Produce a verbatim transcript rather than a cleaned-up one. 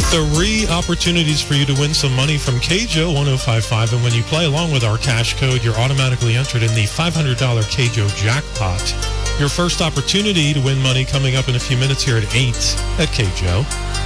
Three opportunities for you to win some money from K J O one oh five point five, and when you play along with our cash code, you're automatically entered in the five hundred dollars K J O jackpot. Your first opportunity to win money coming up in a few minutes here at eight at K J O.